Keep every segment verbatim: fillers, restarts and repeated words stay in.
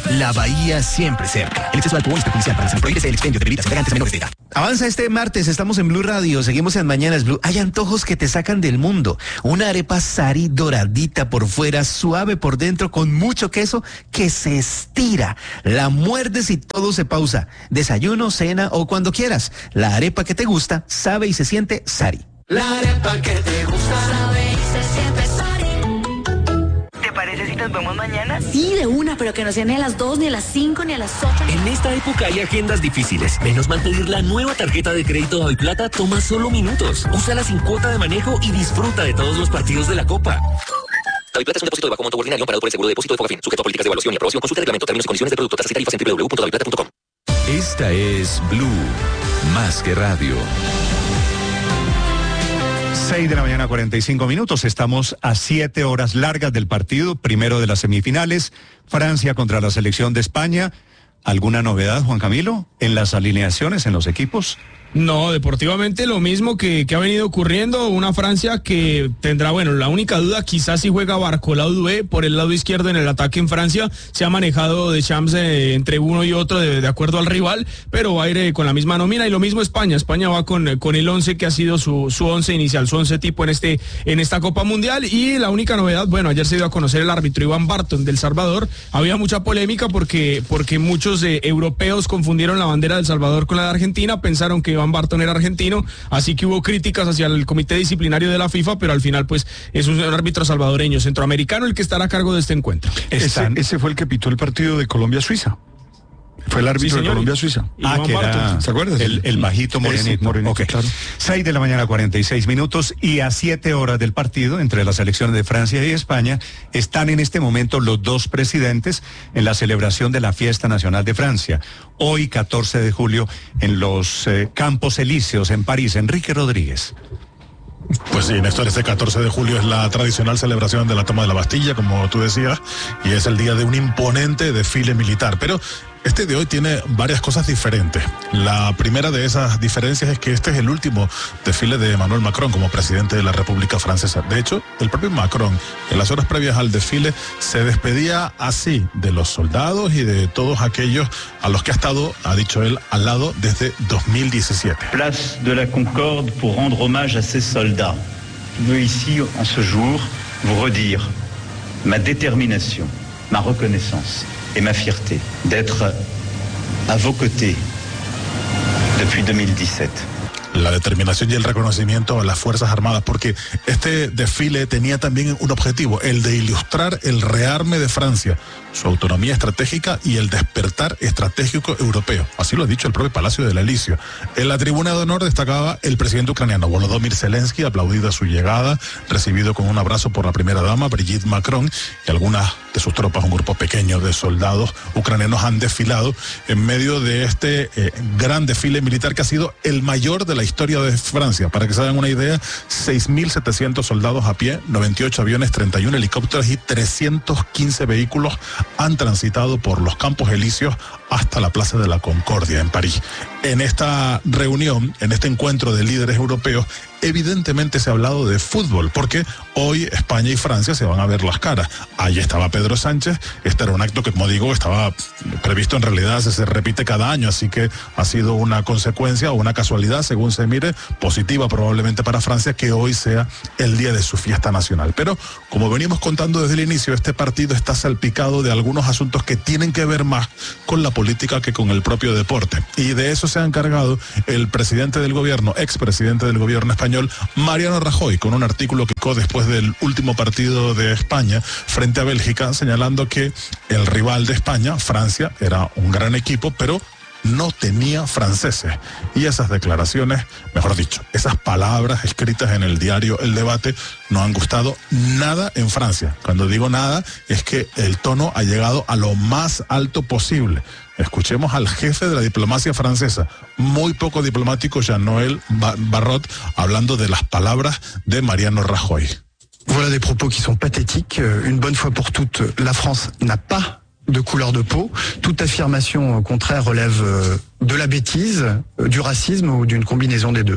La Bahía siempre cerca. El exceso de alcohol es perjudicial para la salud. Prohíbese el expendio de bebidas embriagantes menores de edad. Avanza este martes, estamos en Blue Radio, seguimos en Mañanas Blue. Hay antojos que te sacan del mundo. Una arepa Sari doradita por fuera, suave por dentro, con mucho queso que se estira. La muerdes y todo se pausa. Desayuno, cena o cuando quieras. La arepa que te gusta, sabe y se siente Sari. La arepa que te gusta, sabe y se siente Sari. ¿Te parece si nos vemos mañana? Sí, de una, pero que no sea ni a las dos, ni a las cinco, ni a las ocho. En esta época hay agendas difíciles. Menos mal pedir la nueva tarjeta de crédito Daviplata toma solo minutos. Úsala sin cuota de manejo y disfruta de todos los partidos de la Copa. Daviplata es un depósito de bajo monto ordinario amparado por el seguro de depósito de Fogafín, sujeto a políticas de evaluación y aprobación. Consulta reglamento, términos y condiciones de producto, tasas y tarifas en doble u doble u doble u punto daviplata punto com. Esta es Blue, más que radio. seis de la mañana, cuarenta y cinco minutos. Estamos a siete horas largas del partido, primero de las semifinales. Francia contra la selección de España. ¿Alguna novedad, Juan Camilo, en las alineaciones, en los equipos? No, deportivamente lo mismo que, que ha venido ocurriendo, una Francia que tendrá, bueno, la única duda quizás si juega Barcola o Doué por el lado izquierdo en el ataque en Francia. Se ha manejado de Champs eh, entre uno y otro de, de acuerdo al rival, pero va a ir eh, con la misma nómina y lo mismo España. España va con, con el once que ha sido su, su once inicial, su once tipo en, este, en esta Copa Mundial. Y la única novedad, bueno, ayer se dio a conocer el árbitro Iván Barton del Salvador. Había mucha polémica porque, porque muchos eh, europeos confundieron la bandera del Salvador con la de Argentina, pensaron que Iván Barton era argentino, así que hubo críticas hacia el comité disciplinario de la FIFA, pero al final pues es un árbitro salvadoreño, centroamericano, el que estará a cargo de este encuentro. Ese, ese fue el que pitó el partido de Colombia-Suiza. Fue el árbitro sí, de Colombia-Suiza. Ah, que era, ¿se acuerdan? El, el bajito morenito. morenito okay. Claro. seis de la mañana, cuarenta y seis minutos, y a siete horas del partido entre las selecciones de Francia y España están en este momento los dos presidentes en la celebración de la Fiesta Nacional de Francia. Hoy, catorce de julio, en los eh, Campos Elíseos en París. Enrique Rodríguez. Pues sí, Néstor, este catorce de julio es la tradicional celebración de la toma de la Bastilla, como tú decías, y es el día de un imponente desfile militar. Pero este de hoy tiene varias cosas diferentes. La primera de esas diferencias es que este es el último desfile de Emmanuel Macron como presidente de la República Francesa. De hecho, el propio Macron, en las horas previas al desfile, se despedía así de los soldados y de todos aquellos a los que ha estado, ha dicho él, al lado desde dos mil diecisiete. Place de la Concorde pour rendre hommage à ces soldats. Je veux ici, en ce jour, vous redire ma détermination, ma reconnaissance et ma fierté d'être à vos côtés depuis deux mille dix-sept. La determinación y el reconocimiento a las Fuerzas Armadas, porque este desfile tenía también un objetivo, el de ilustrar el rearme de Francia, su autonomía estratégica y el despertar estratégico europeo. Así lo ha dicho el propio Palacio del Elíseo. En la tribuna de honor destacaba el presidente ucraniano Volodymyr Zelensky, aplaudido a su llegada, recibido con un abrazo por la primera dama Brigitte Macron, y algunas de sus tropas, un grupo pequeño de soldados ucranianos, han desfilado en medio de este eh, gran desfile militar que ha sido el mayor de la historia de Francia. Para que se hagan una idea, seis mil setecientos soldados a pie, noventa y ocho aviones, treinta y uno helicópteros y trescientos quince vehículos han transitado por los Campos Elíseos hasta la Plaza de la Concordia en París. En esta reunión, en este encuentro de líderes europeos, evidentemente se ha hablado de fútbol, porque hoy España y Francia se van a ver las caras. Allí estaba Pedro Sánchez, este era un acto que, como digo, estaba previsto en realidad, se, se repite cada año, así que ha sido una consecuencia o una casualidad, según se mire, positiva probablemente para Francia, que hoy sea el día de su fiesta nacional. Pero, como venimos contando desde el inicio, este partido está salpicado de algunos asuntos que tienen que ver más con la política que con el propio deporte. Y de eso se ha encargado el presidente del gobierno, expresidente del gobierno español, Mariano Rajoy, con un artículo que publicó después del último partido de España frente a Bélgica, señalando que el rival de España, Francia, era un gran equipo, pero no tenía franceses. Y esas declaraciones, mejor dicho, esas palabras escritas en el diario El Debate no han gustado nada en Francia. Cuando digo nada, es que el tono ha llegado a lo más alto posible. Escuchemos al jefe de la diplomacia francesa, muy poco diplomático, Jean-Noël Barrot, hablando de las palabras de Mariano Rajoy. Voilà des propos qui sont pathétiques. Une bonne fois pour toutes, la France n'a pas de couleur de peau. Toute affirmation contraire relève de la bêtise, du racisme ou d'une combinaison des deux.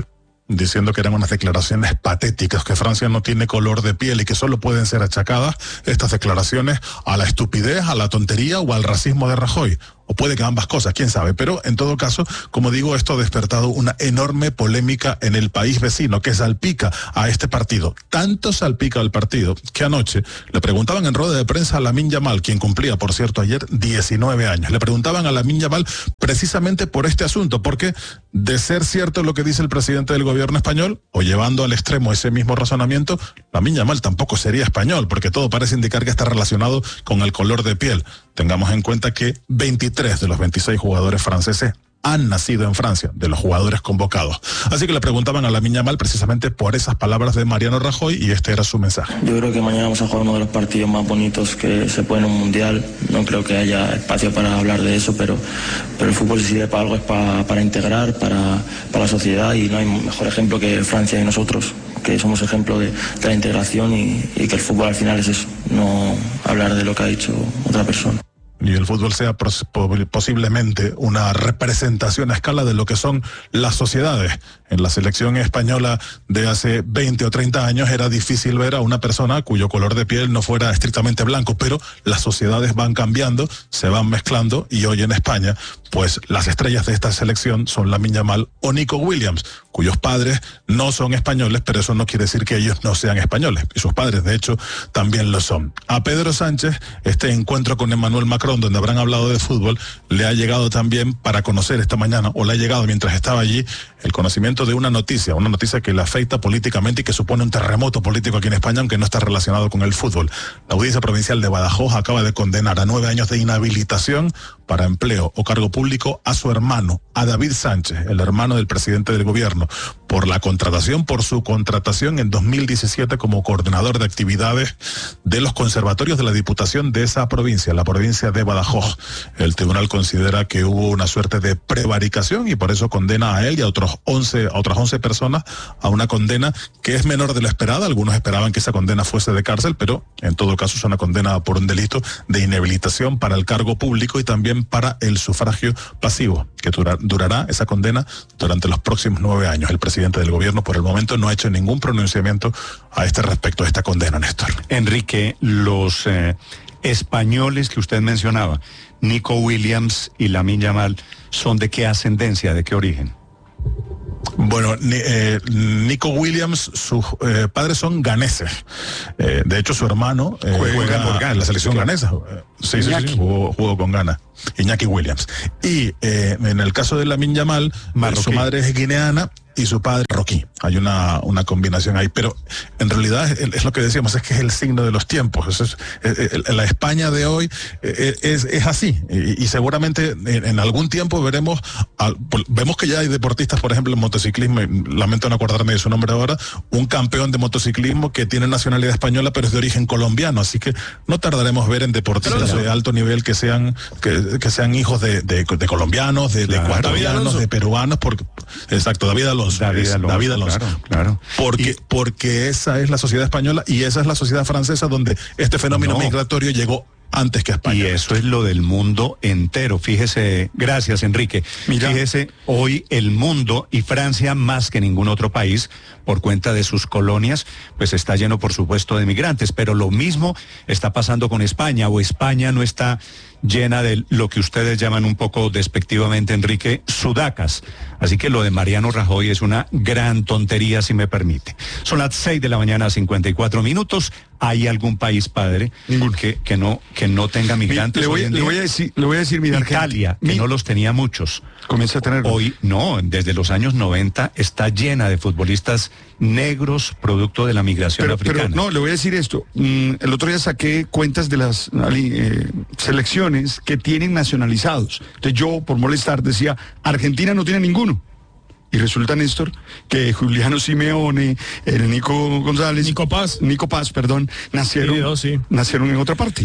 diciendo que eran unas declaraciones patéticas, que Francia no tiene color de piel y que solo pueden ser achacadas estas declaraciones a la estupidez, a la tontería o al racismo de Rajoy. O puede que ambas cosas, quién sabe. Pero en todo caso, como digo, esto ha despertado una enorme polémica en el país vecino que salpica a este partido. Tanto salpica al partido que anoche le preguntaban en rueda de prensa a Lamine Yamal, quien cumplía, por cierto, ayer diecinueve años. Le preguntaban a Lamine Yamal precisamente por este asunto, porque de ser cierto lo que dice el presidente del gobierno español, o llevando al extremo ese mismo razonamiento, Lamine Yamal tampoco sería español, porque todo parece indicar que está relacionado con el color de piel. Tengamos en cuenta que veintitrés de los veintiséis jugadores franceses han nacido en Francia, de los jugadores convocados. Así que le preguntaban a Lamine Yamal precisamente por esas palabras de Mariano Rajoy y este era su mensaje. Yo creo que mañana vamos a jugar uno de los partidos más bonitos que se puede en un mundial. No creo que haya espacio para hablar de eso, pero, pero el fútbol si sirve para algo es para, para integrar, para, para la sociedad, y no hay mejor ejemplo que Francia y nosotros, que somos ejemplo de, de la integración y, y que el fútbol al final es eso, no hablar de lo que ha dicho otra persona. Y el fútbol sea pos posiblemente una representación a escala de lo que son las sociedades. En la selección española de hace veinte o treinta años era difícil ver a una persona cuyo color de piel no fuera estrictamente blanco, pero las sociedades van cambiando, se van mezclando, y hoy en España, pues las estrellas de esta selección son Lamine Yamal o Nico Williams, cuyos padres no son españoles, pero eso no quiere decir que ellos no sean españoles, y sus padres de hecho también lo son. A Pedro Sánchez, este encuentro con Emmanuel Macron, donde habrán hablado de fútbol, le ha llegado también para conocer esta mañana, o le ha llegado mientras estaba allí, el conocimiento de una noticia, una noticia que le afecta políticamente y que supone un terremoto político aquí en España, aunque no está relacionado con el fútbol. La Audiencia Provincial de Badajoz acaba de condenar a nueve años de inhabilitación para empleo o cargo público a su hermano, a David Sánchez, el hermano del presidente del gobierno, por la contratación, por su contratación en dos mil diecisiete como coordinador de actividades de los conservatorios de la Diputación de esa provincia, la provincia de Badajoz. El tribunal considera que hubo una suerte de prevaricación y por eso condena a él y a otros once, a otras once personas a una condena que es menor de lo esperada. Algunos esperaban que esa condena fuese de cárcel, pero en todo caso es una condena por un delito de inhabilitación para el cargo público y también para el sufragio pasivo, que dura, durará esa condena durante los próximos nueve años. El presidente del gobierno por el momento no ha hecho ningún pronunciamiento a este respecto, a esta condena, Néstor. Enrique, los eh, españoles que usted mencionaba, Nico Williams y Lamine Yamal, ¿son de qué ascendencia, de qué origen? Bueno, eh, Nico Williams, sus eh, padres son ganeses. Eh, de hecho, su hermano eh, juega, juega por Ghana, en la selección claro. ganesa. Sí, sí, sí, jugó, jugó con Ghana. Iñaki Williams. Y eh, en el caso de Lamine Yamal, su madre es guineana y su padre marroquí. Hay una, una combinación ahí, pero en realidad es, es lo que decíamos, es que es el signo de los tiempos. Es, es, es, la España de hoy es, es, es así, y, y seguramente en, en algún tiempo veremos, al, vemos que ya hay deportistas, por ejemplo, en motociclismo, lamento no acordarme de su nombre ahora, un campeón de motociclismo que tiene nacionalidad española pero es de origen colombiano, así que no tardaremos ver en deportistas claro. de alto nivel que sean que, que sean hijos de, de, de colombianos, de, claro. de ecuatorianos, de peruanos, porque exacto, David Alonso. David Alonso, David Alonso. Claro, claro. Porque, y, porque esa es la sociedad española y esa es la sociedad francesa donde este fenómeno no. migratorio llegó antes que España. Y eso es lo del mundo entero. Fíjese, gracias Enrique. Mira. Fíjese, hoy el mundo y Francia más que ningún otro país, por cuenta de sus colonias, pues está lleno por supuesto de migrantes, pero lo mismo está pasando con España, o España no está llena de lo que ustedes llaman un poco despectivamente, Enrique, sudacas. Así que lo de Mariano Rajoy es una gran tontería, si me permite. Son las seis de la mañana, cincuenta y cuatro minutos. ¿Hay algún país, padre, que, que no que no tenga migrantes? Le voy, le voy a decir, le voy a decir, mira, Italia, que mi... no los tenía muchos. Comienza a tener. Hoy, no, desde los años noventa está llena de futbolistas negros producto de la migración pero, africana. Pero no, le voy a decir esto. Mm, el otro día saqué cuentas de las eh, selecciones que tienen nacionalizados. Entonces yo, por molestar, decía, Argentina no tiene ninguno. Y resulta, Néstor, que Juliano Simeone, el Nico González... Nico Paz. Nico Paz, perdón, nacieron, sí, dos, sí. nacieron en otra parte.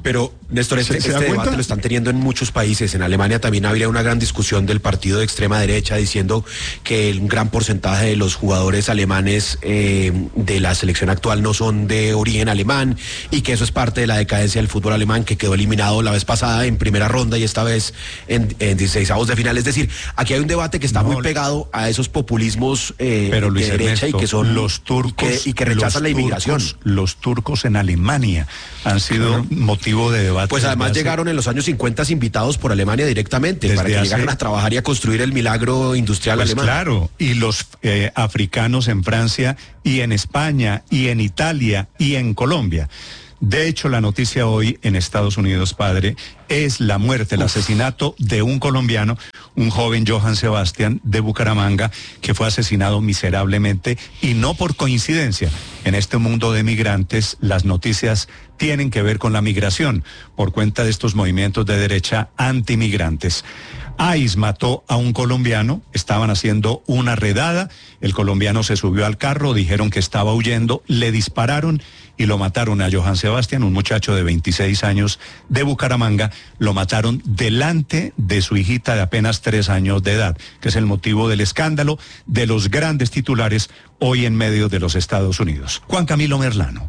Pero, Néstor, este, ¿Se- se da este cuenta? debate lo están teniendo en muchos países. En Alemania también habría una gran discusión del partido de extrema derecha diciendo que el gran porcentaje de los jugadores alemanes eh, de la selección actual no son de origen alemán y que eso es parte de la decadencia del fútbol alemán, que quedó eliminado la vez pasada en primera ronda y esta vez en, en dieciseisavos de final. Es decir, aquí hay un debate que está No, muy pegado a esos populismos eh, Pero Luis de derecha Ernesto, y que son los turcos que- y que rechazan la los inmigración. turcos- los turcos en Alemania han sido motivo de debate. Pues además desde hace- llegaron en los años cincuenta invitados por Alemania directamente Desde para que hace- llegaran a trabajar y a construir el milagro industrial Pues alemán. claro, y los eh, africanos en Francia y en España y en Italia y en Colombia. De hecho, la noticia hoy en Estados Unidos, padre, es la muerte, el asesinato de un colombiano, un joven Johann Sebastián de Bucaramanga, que fue asesinado miserablemente y no por coincidencia. En este mundo de migrantes, las noticias tienen que ver con la migración por cuenta de estos movimientos de derecha antimigrantes. ICE mató a un colombiano, estaban haciendo una redada, el colombiano se subió al carro, dijeron que estaba huyendo, le dispararon y lo mataron a Johann Sebastián, un muchacho de veintiséis años de Bucaramanga, lo mataron delante de su hijita de apenas tres años de edad, que es el motivo del escándalo de los grandes titulares hoy en medio de los Estados Unidos. Juan Camilo Merlano.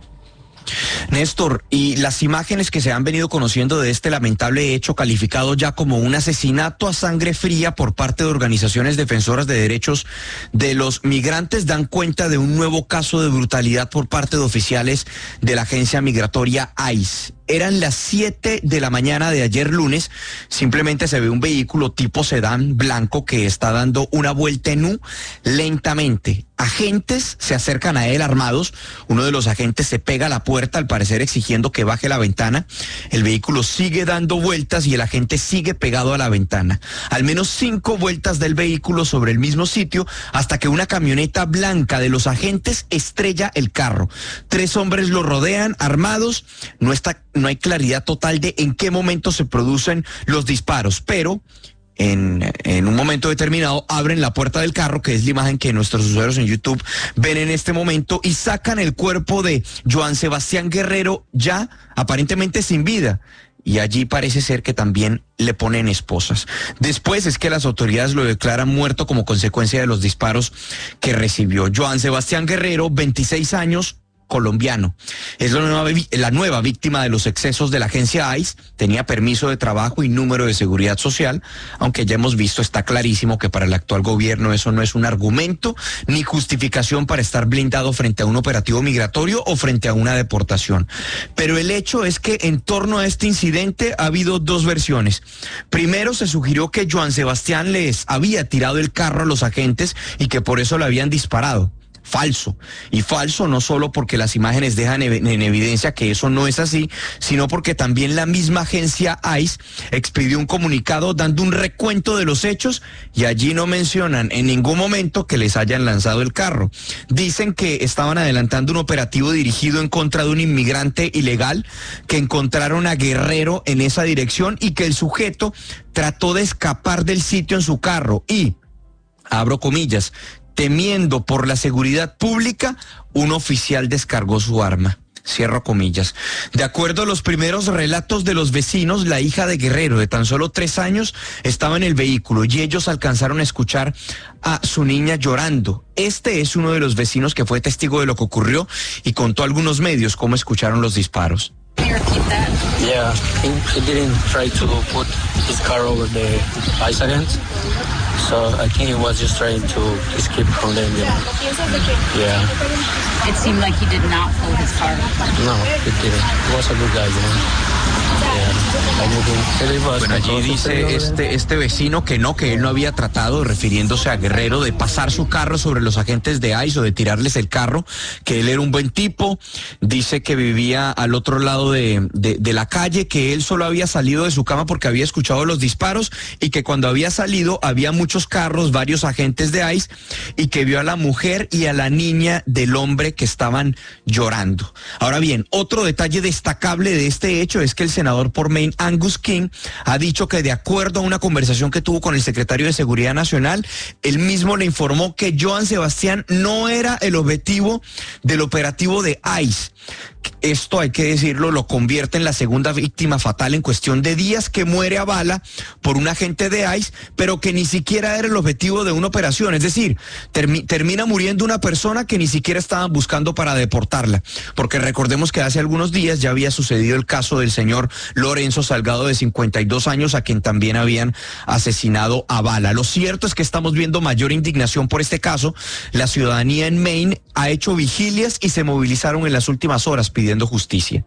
Néstor, y las imágenes que se han venido conociendo de este lamentable hecho calificado ya como un asesinato a sangre fría por parte de organizaciones defensoras de derechos de los migrantes dan cuenta de un nuevo caso de brutalidad por parte de oficiales de la agencia migratoria ICE. Eran las siete de la mañana de ayer lunes, simplemente se ve un vehículo tipo sedán blanco que está dando una vuelta en U lentamente. Agentes se acercan a él armados, uno de los agentes se pega a la puerta, al parecer exigiendo que baje la ventana. El vehículo sigue dando vueltas y el agente sigue pegado a la ventana. Al menos cinco vueltas del vehículo sobre el mismo sitio hasta que una camioneta blanca de los agentes estrella el carro. Tres hombres lo rodean armados, no está no hay claridad total de en qué momento se producen los disparos, pero en, en un momento determinado abren la puerta del carro, que es la imagen que nuestros usuarios en YouTube ven en este momento, y sacan el cuerpo de Johann Sebastián Guerrero ya aparentemente sin vida. Y allí parece ser que también le ponen esposas. Después es que las autoridades lo declaran muerto como consecuencia de los disparos que recibió. Johann Sebastián Guerrero, veintiséis años, colombiano. Es la nueva, la nueva víctima de los excesos de la agencia ICE, tenía permiso de trabajo y número de seguridad social, aunque ya hemos visto, está clarísimo que para el actual gobierno eso no es un argumento ni justificación para estar blindado frente a un operativo migratorio o frente a una deportación. Pero el hecho es que en torno a este incidente ha habido dos versiones. Primero se sugirió que Johann Sebastián les había tirado el carro a los agentes y que por eso le habían disparado. Falso. Y falso no solo porque las imágenes dejan en evidencia que eso no es así, sino porque también la misma agencia ICE expidió un comunicado dando un recuento de los hechos y allí no mencionan en ningún momento que les hayan lanzado el carro. Dicen que estaban adelantando un operativo dirigido en contra de un inmigrante ilegal, que encontraron a Guerrero en esa dirección y que el sujeto trató de escapar del sitio en su carro y, abro comillas, temiendo por la seguridad pública, un oficial descargó su arma. Cierro comillas. De acuerdo a los primeros relatos de los vecinos, la hija de Guerrero, de tan solo tres años, estaba en el vehículo y ellos alcanzaron a escuchar a su niña llorando. Este es uno de los vecinos que fue testigo de lo que ocurrió y contó a algunos medios cómo escucharon los disparos. Yeah, he, he didn't try to put his car over the ice against. So I think he was just trying to escape from them. Yeah. yeah. It seemed like he did not pull his car. No, he didn't. He was a good guy, you know. Bueno, allí dice este, este vecino que no, que él no había tratado, refiriéndose a Guerrero, de pasar su carro sobre los agentes de ICE o de tirarles el carro, que él era un buen tipo. Dice que vivía al otro lado de, de, de la calle, que él solo había salido de su cama porque había escuchado los disparos y que cuando había salido había muchos carros, varios agentes de ICE, y que vio a la mujer y a la niña del hombre que estaban llorando. Ahora bien, otro detalle destacable de este hecho es que el senador por Maine, Angus King, ha dicho que de acuerdo a una conversación que tuvo con el secretario de Seguridad Nacional, él mismo le informó que Johann Sebastián no era el objetivo del operativo de ICE, Esto, hay que decirlo, lo convierte en la segunda víctima fatal en cuestión de días, que muere a bala por un agente de I C E, pero que ni siquiera era el objetivo de una operación. Es decir, termi- termina muriendo una persona que ni siquiera estaban buscando para deportarla. Porque recordemos que hace algunos días ya había sucedido el caso del señor Lorenzo Salgado, de cincuenta y dos años, a quien también habían asesinado a bala. Lo cierto es que estamos viendo mayor indignación por este caso. La ciudadanía en Maine ha hecho vigilias y se movilizaron en las últimas horas pidiendo justicia.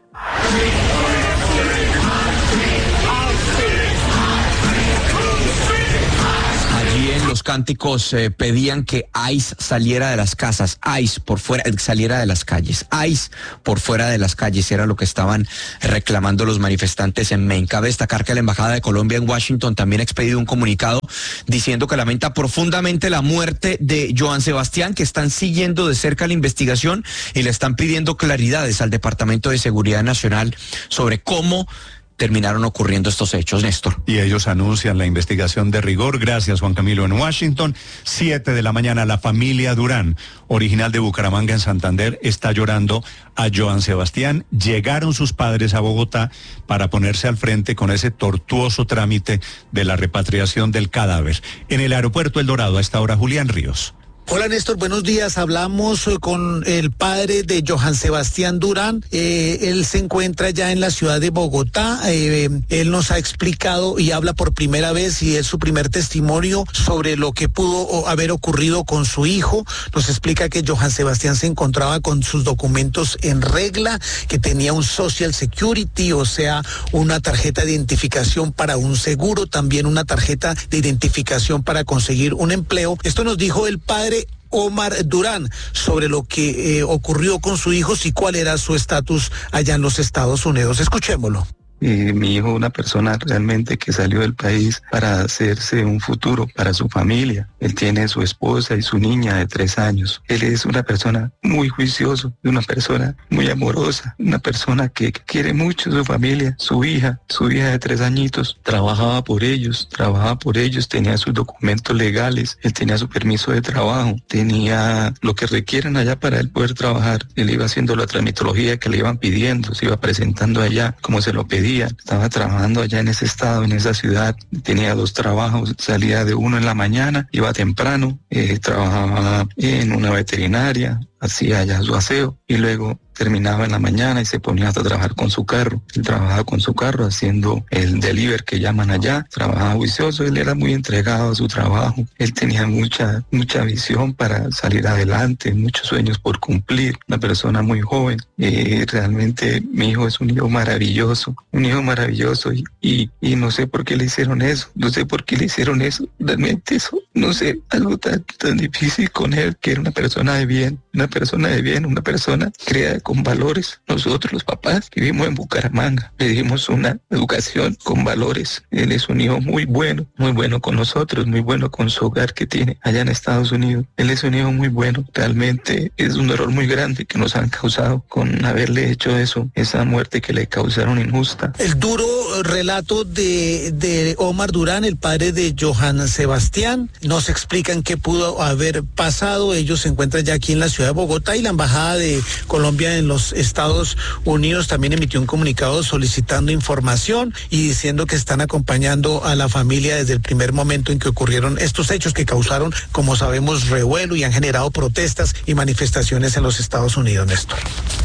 Allí en los cánticos eh, pedían que I C E saliera de las casas, I C E por fuera, saliera de las calles, I C E por fuera de las calles, era lo que estaban reclamando los manifestantes en Maine. Cabe destacar que la Embajada de Colombia en Washington también ha expedido un comunicado diciendo que lamenta profundamente la muerte de Johann Sebastián, que están siguiendo de cerca la investigación y le están pidiendo claridades al Departamento de Seguridad Nacional sobre cómo terminaron ocurriendo estos hechos, Néstor. Y ellos anuncian la investigación de rigor. Gracias, Juan Camilo. En Washington, siete de la mañana, la familia Durán, original de Bucaramanga en Santander, está llorando a Johann Sebastián. Llegaron sus padres a Bogotá para ponerse al frente con ese tortuoso trámite de la repatriación del cadáver. En el aeropuerto El Dorado, a esta hora, Julián Ríos. Hola Néstor, buenos días. Hablamos eh, con el padre de Johann Sebastián Durán. Eh, él se encuentra ya en la ciudad de Bogotá. Eh, él nos ha explicado y habla por primera vez, y es su primer testimonio sobre lo que pudo haber ocurrido con su hijo. Nos explica que Johann Sebastián se encontraba con sus documentos en regla, que tenía un Social Security, o sea, una tarjeta de identificación para un seguro, también una tarjeta de identificación para conseguir un empleo. Esto nos dijo el padre Omar Durán sobre lo que eh, ocurrió con su hijo y cuál era su estatus allá en los Estados Unidos. Escuchémoslo. Eh, mi hijo, una persona realmente que salió del país para hacerse un futuro para su familia. Él tiene su esposa y su niña de tres años. Él es una persona muy juicioso, una persona muy amorosa, una persona que quiere mucho a su familia. Su hija, su hija de tres añitos, trabajaba por ellos, trabajaba por ellos, tenía sus documentos legales, él tenía su permiso de trabajo, tenía lo que requieren allá para él poder trabajar. Él iba haciendo la tramitología que le iban pidiendo, se iba presentando allá como se lo pedía. Estaba trabajando allá en ese estado, en esa ciudad. Tenía dos trabajos, salía de uno en la mañana, iba temprano, eh, trabajaba en una veterinaria, hacía allá su aseo y luego terminaba en la mañana y se ponía a trabajar con su carro. Él trabajaba con su carro haciendo el delivery que llaman allá. Trabajaba juicioso, él era muy entregado a su trabajo. Él tenía mucha, mucha visión para salir adelante, muchos sueños por cumplir. Una persona muy joven. Eh, realmente mi hijo es un hijo maravilloso, un hijo maravilloso y, y, y no sé por qué le hicieron eso. No sé por qué le hicieron eso. Realmente eso, no sé, algo tan, tan difícil con él, que era una persona de bien, una persona de bien, una persona creada con valores. Nosotros los papás que vivimos en Bucaramanga le dimos una educación con valores. Él es un hijo muy bueno, muy bueno con nosotros, muy bueno con su hogar que tiene allá en Estados Unidos. Él es un hijo muy bueno. Realmente es un error muy grande que nos han causado con haberle hecho eso, esa muerte que le causaron injusta. El duro relato de, de Omar Durán, el padre de Johann Sebastián. Nos explican qué pudo haber pasado. Ellos se encuentran ya aquí en la ciudad de Bogotá y la Embajada de Colombia en los Estados Unidos también emitió un comunicado solicitando información y diciendo que están acompañando a la familia desde el primer momento en que ocurrieron estos hechos que causaron, como sabemos, revuelo y han generado protestas y manifestaciones en los Estados Unidos, Néstor.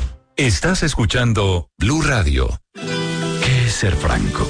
Estás escuchando Blue Radio. ¿Qué es ser franco?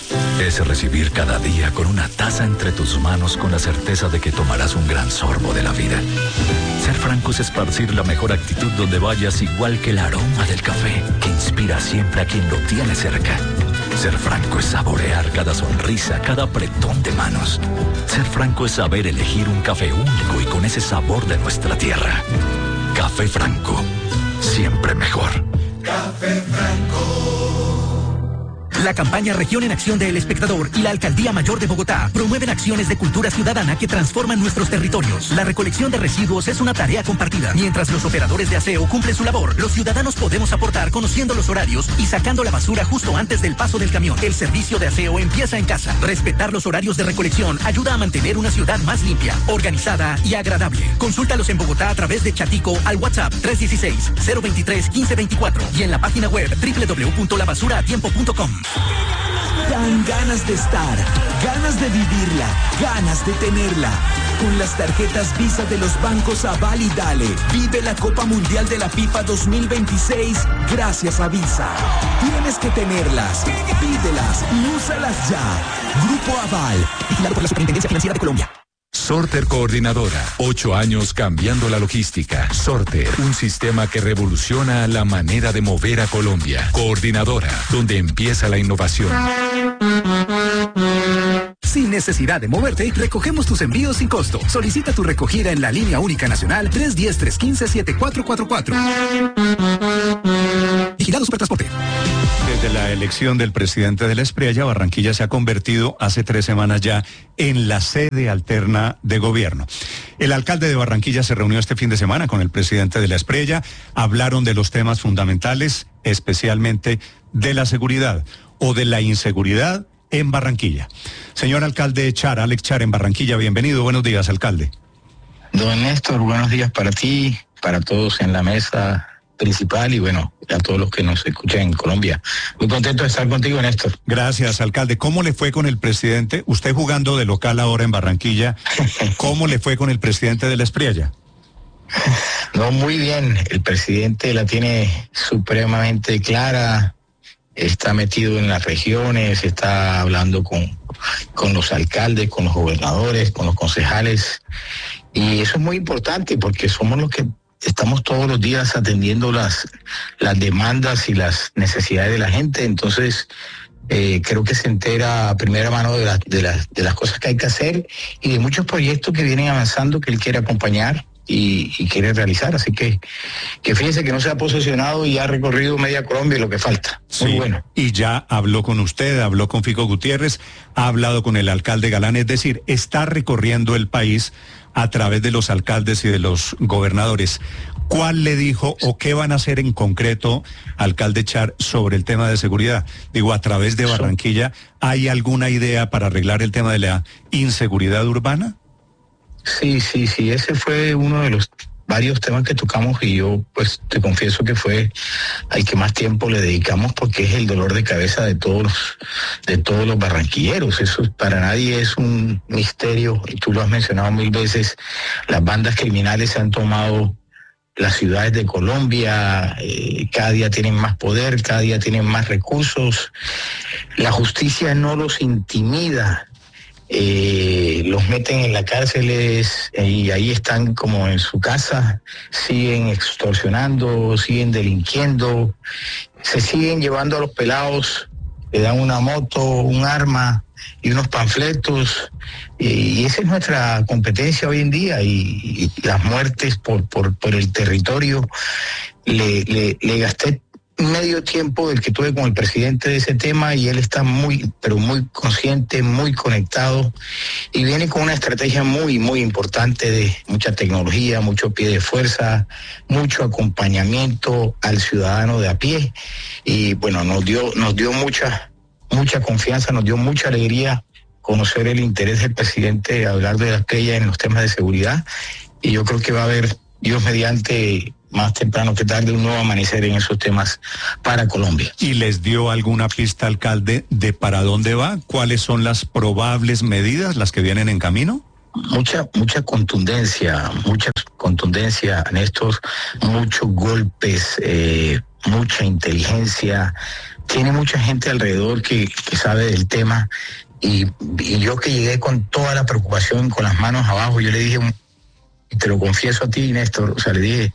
Es recibir cada día con una taza entre tus manos con la certeza de que tomarás un gran sorbo de la vida. Ser franco es esparcir la mejor actitud donde vayas, igual que el aroma del café, que inspira siempre a quien lo tiene cerca. Ser franco es saborear cada sonrisa, cada apretón de manos. Ser franco es saber elegir un café único y con ese sabor de nuestra tierra. Café Franco, siempre mejor. Café Franco. La campaña Región en Acción de El Espectador y la Alcaldía Mayor de Bogotá promueven acciones de cultura ciudadana que transforman nuestros territorios. La recolección de residuos es una tarea compartida. Mientras los operadores de aseo cumplen su labor, los ciudadanos podemos aportar conociendo los horarios y sacando la basura justo antes del paso del camión. El servicio de aseo empieza en casa. Respetar los horarios de recolección ayuda a mantener una ciudad más limpia, organizada y agradable. Consúltalos en Bogotá a través de Chatico al WhatsApp tres uno seis, cero dos tres, uno cinco dos cuatro y en la página web doble u doble u doble u punto la basura a tiempo punto com. Dan ganas de estar, ganas de vivirla, ganas de tenerla. Con las tarjetas Visa de los bancos Aval y Dale, vive la Copa Mundial de la FIFA dos mil veintiséis gracias a Visa. Tienes que tenerlas, pídelas y úsalas ya. Grupo Aval, vigilado por la Superintendencia Financiera de Colombia. Sorter Coordinadora, ocho años cambiando la logística. Sorter, un sistema que revoluciona la manera de mover a Colombia. Coordinadora, donde empieza la innovación. Sin necesidad de moverte, recogemos tus envíos sin costo. Solicita tu recogida en la línea única nacional tres uno cero, tres uno cinco, siete cuatro cuatro cuatro. Vigilado Supertransporte. Desde la elección del presidente de la Espriella, Barranquilla se ha convertido hace tres semanas ya en la sede alterna de gobierno. El alcalde de Barranquilla se reunió este fin de semana con el presidente de la Espriella. Hablaron de los temas fundamentales, especialmente de la seguridad o de la inseguridad en Barranquilla. Señor alcalde Char, Alex Char en Barranquilla, bienvenido. Buenos días, alcalde. Don Néstor, buenos días para ti, para todos en la mesa principal y bueno, a todos los que nos escuchan en Colombia. Muy contento de estar contigo, Néstor. Gracias, alcalde. ¿Cómo le fue con el presidente? Usted jugando de local ahora en Barranquilla, ¿cómo le fue con el presidente de la Espriella? No, muy bien. El presidente la tiene supremamente clara, está metido en las regiones, está hablando con, con los alcaldes, con los gobernadores, con los concejales. Y eso es muy importante porque somos los que estamos todos los días atendiendo las, las demandas y las necesidades de la gente. Entonces, eh, creo que se entera a primera mano de, la, de, la, de las cosas que hay que hacer y de muchos proyectos que vienen avanzando que él quiere acompañar y, y quiere realizar. Así que, que fíjese que no se ha posesionado y ha recorrido media Colombia y lo que falta. Muy Sí, bueno. y ya habló con usted, habló con Fico Gutiérrez, ha hablado con el alcalde Galán, es decir, está recorriendo el país a través de los alcaldes y de los gobernadores. ¿Cuál le dijo o qué van a hacer en concreto, alcalde Char, sobre el tema de seguridad? Digo, a través de Barranquilla, ¿hay alguna idea para arreglar el tema de la inseguridad urbana? Sí, sí, sí, ese fue uno de los varios temas que tocamos y yo pues te confieso que fue al que más tiempo le dedicamos porque es el dolor de cabeza de todos los, de todos los barranquilleros. Eso para nadie es un misterio y tú lo has mencionado mil veces. Las bandas criminales han tomado las ciudades de Colombia, eh, cada día tienen más poder, cada día tienen más recursos. La justicia no los intimida. Eh, los meten en las cárceles eh, y ahí están como en su casa, siguen extorsionando, siguen delinquiendo, se siguen llevando a los pelados, le dan una moto, un arma y unos panfletos y, y esa es nuestra competencia hoy en día y, y las muertes por, por, por el territorio. Le, le, le gasté medio tiempo del que tuve con el presidente de ese tema y él está muy, pero muy consciente, muy conectado y viene con una estrategia muy, muy importante de mucha tecnología, mucho pie de fuerza, mucho acompañamiento al ciudadano de a pie y bueno, nos dio, nos dio mucha, mucha confianza, nos dio mucha alegría conocer el interés del presidente a hablar de la Espriella en los temas de seguridad y yo creo que va a haber, Dios mediante, más temprano que tarde, un nuevo amanecer en esos temas para Colombia. ¿Y les dio alguna pista, alcalde, de para dónde va? ¿Cuáles son las probables medidas, las que vienen en camino? Mucha, mucha contundencia, mucha contundencia, Néstor, muchos golpes, eh, mucha inteligencia. Tiene mucha gente alrededor que, que sabe del tema y, y yo que llegué con toda la preocupación, con las manos abajo, yo le dije, y te lo confieso a ti, Néstor, o sea, le dije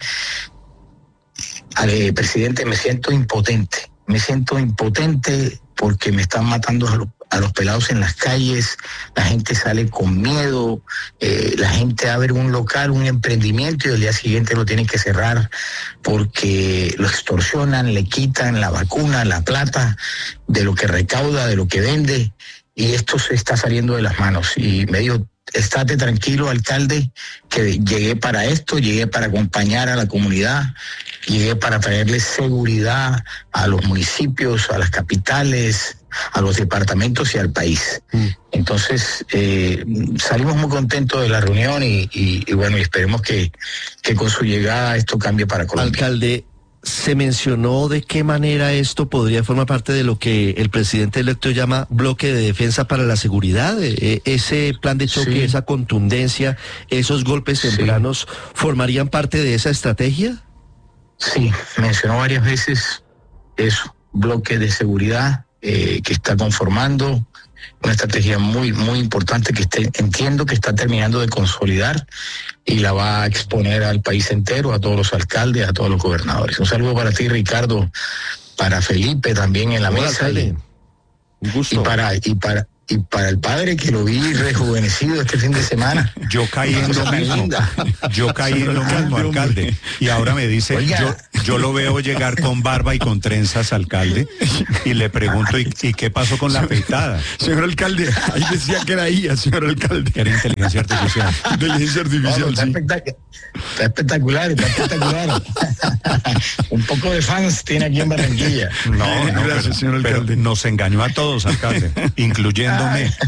al eh, presidente, me siento impotente, me siento impotente porque me están matando a los, a los pelados en las calles, la gente sale con miedo, eh, la gente abre un local, un emprendimiento y al día siguiente lo tienen que cerrar porque lo extorsionan, le quitan la vacuna, la plata, de lo que recauda, de lo que vende, y esto se está saliendo de las manos. Y me dijo, estate tranquilo, alcalde, que llegué para esto, llegué para acompañar a la comunidad, llegué para traerle seguridad a los municipios, a las capitales, a los departamentos y al país. Mm. Entonces, eh, salimos muy contentos de la reunión y, y, y bueno, y esperemos que, que con su llegada esto cambie para Colombia. Alcalde, ¿se mencionó de qué manera esto podría formar parte de lo que el presidente electo llama bloque de defensa para la seguridad? Eh, ese plan de choque, sí. esa contundencia, esos golpes tempranos, sí. ¿formarían parte de esa estrategia? Sí, mencionó varias veces eso, bloque de seguridad eh, que está conformando, una estrategia muy, muy importante que esté, entiendo que está terminando de consolidar y la va a exponer al país entero, a todos los alcaldes, a todos los gobernadores. Un saludo para ti, Ricardo, para Felipe también en la Hola, mesa. Y, Un gusto. Y para, y para, y para el padre que lo vi rejuvenecido este fin de semana. Yo caí en lo mismo. Yo caí en lo mismo, alcalde. Y ahora me dice, yo, yo lo veo llegar con barba y con trenzas, alcalde, y le pregunto, ¿y, y qué pasó con la afeitada? Señor alcalde, ahí decía que era I A, señor alcalde. Que era inteligencia artificial. Inteligencia artificial, no, está, sí. espectac- está espectacular, está espectacular. Un poco de fans tiene aquí en Barranquilla. No, no, gracias, pero, señor alcalde. Pero nos engañó a todos, alcalde, incluyéndome.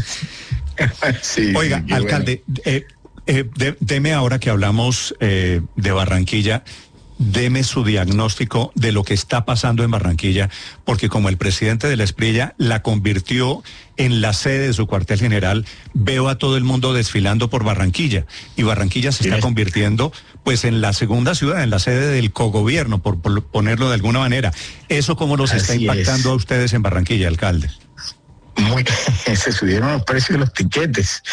Sí, Oiga, sí, alcalde, bueno. eh, eh, de, deme ahora que hablamos eh, de Barranquilla, deme su diagnóstico de lo que está pasando en Barranquilla, porque como el presidente de la Espriella la convirtió en la sede de su cuartel general, veo a todo el mundo desfilando por Barranquilla, y Barranquilla se está convirtiendo pues en la segunda ciudad, en la sede del cogobierno, por, por ponerlo de alguna manera. ¿Eso cómo nos Así está impactando es. a ustedes en Barranquilla, alcalde? Muy, se subieron los precios de los tiquetes.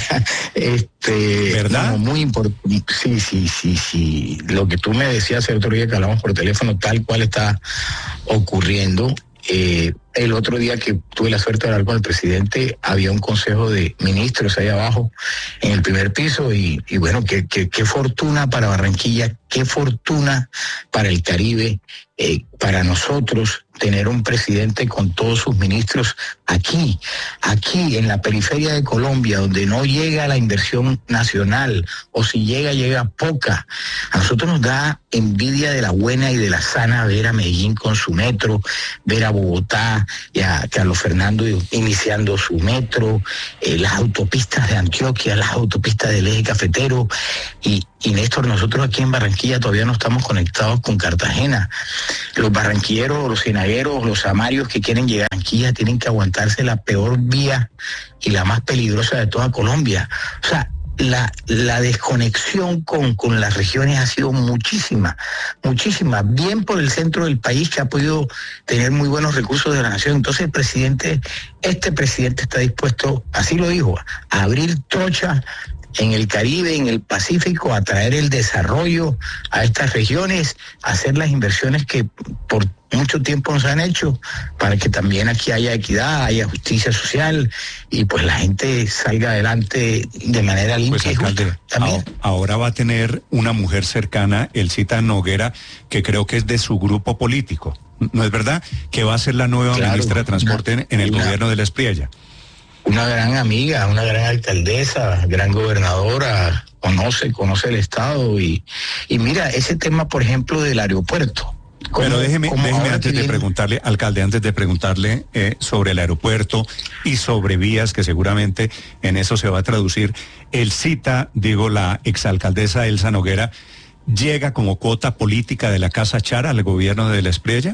este, ¿Verdad? No, muy importante. Sí, sí, sí, sí. Lo que tú me decías el otro día que hablamos por teléfono, tal cual está ocurriendo. Eh, el otro día que tuve la suerte de hablar con el presidente, había un consejo de ministros ahí abajo, en el primer piso, y, y bueno, qué, qué, qué fortuna para Barranquilla, qué fortuna para el Caribe, eh, para nosotros, tener un presidente con todos sus ministros aquí, aquí en la periferia de Colombia, donde no llega la inversión nacional, o si llega, llega poca. A nosotros nos da envidia de la buena y de la sana ver a Medellín con su metro, ver a Bogotá y a Carlos Fernando iniciando su metro, eh, las autopistas de Antioquia, las autopistas del eje cafetero, y, y Néstor, nosotros aquí en Barranquilla todavía no estamos conectados con Cartagena. Los barranquilleros, los cienagueros, los amarios que quieren llegar a Barranquilla tienen que aguantarse la peor vía y la más peligrosa de toda Colombia. O sea, la, la desconexión con, con las regiones ha sido muchísima, muchísima, bien por el centro del país, que ha podido tener muy buenos recursos de la nación. Entonces el presidente, este presidente está dispuesto, así lo dijo, a abrir trocha en el Caribe, en el Pacífico, a traer el desarrollo a estas regiones, a hacer las inversiones que por mucho tiempo nos han hecho, para que también aquí haya equidad, haya justicia social, y pues la gente salga adelante de manera limpia. Pues, alcalde, también. Ahora va a tener una mujer cercana, Elcita Noguera, que creo que es de su grupo político, ¿no es verdad? Que va a ser la nueva claro, ministra de Transporte una, en el una, gobierno de la Espriella. Una gran amiga, una gran alcaldesa, gran gobernadora, conoce, conoce el Estado, y, y mira, ese tema, por ejemplo, del aeropuerto. Pero déjeme, déjeme antes de preguntarle, alcalde, antes de preguntarle eh, sobre el aeropuerto y sobre vías, que seguramente en eso se va a traducir. El cita, digo, la exalcaldesa Elsa Noguera, ¿llega como cuota política de la Casa Chara al gobierno de la Espriella?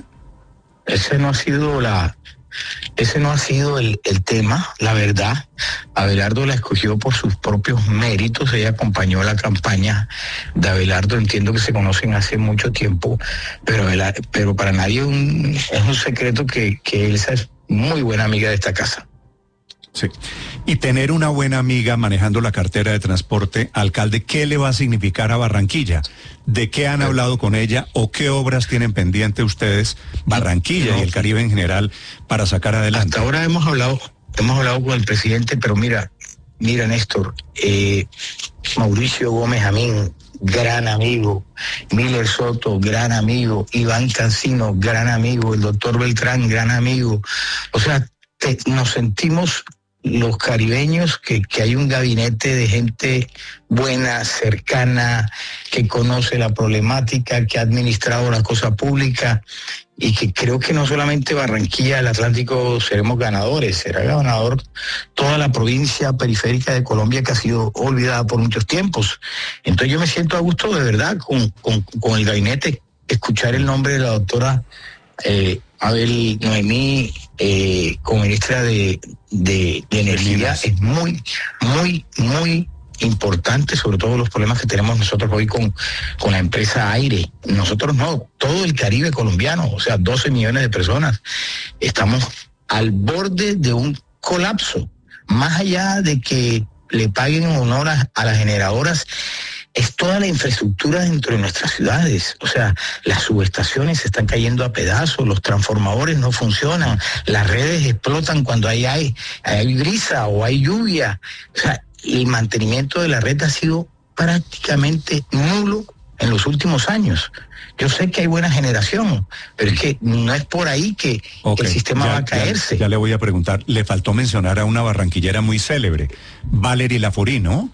Ese no ha sido la... Ese no ha sido el, el tema, la verdad. Abelardo la escogió por sus propios méritos, ella acompañó la campaña de Abelardo, entiendo que se conocen hace mucho tiempo, pero, pero para nadie un, es un secreto que, que Elsa es muy buena amiga de esta casa. Sí. Y tener una buena amiga manejando la cartera de transporte, alcalde, ¿qué le va a significar a Barranquilla? ¿De qué han hablado con ella o qué obras tienen pendiente ustedes, Barranquilla no, y el Caribe en general, para sacar adelante? Hasta ahora hemos hablado, hemos hablado con el presidente, pero mira, mira Néstor, eh, Mauricio Gómez Amín, gran amigo, Miller Soto, gran amigo, Iván Cancino, gran amigo, el doctor Beltrán, gran amigo. O sea, te, nos sentimos los caribeños que, que hay un gabinete de gente buena, cercana, que conoce la problemática, que ha administrado la cosa pública, y que creo que no solamente Barranquilla, el Atlántico seremos ganadores, será ganador toda la provincia periférica de Colombia, que ha sido olvidada por muchos tiempos. Entonces yo me siento a gusto de verdad con, con, con el gabinete, escuchar el nombre de la doctora eh, Abel Noemí eh, como ministra de, de, de Energía es muy, muy, muy importante, sobre todo los problemas que tenemos nosotros hoy con, con la empresa Aire. Nosotros no, todo el Caribe colombiano, o sea, doce millones de personas, estamos al borde de un colapso. Más allá de que le paguen honor a, a las generadoras, es toda la infraestructura dentro de nuestras ciudades. O sea, las subestaciones se están cayendo a pedazos, los transformadores no funcionan, las redes explotan cuando hay, hay, hay brisa o hay lluvia. O sea, el mantenimiento de la red ha sido prácticamente nulo en los últimos años. Yo sé que hay buena generación, pero es que no es por ahí que okay, el sistema ya, va a caerse. Ya, ya le voy a preguntar, le faltó mencionar a una barranquillera muy célebre, Valery Laforí, ¿no?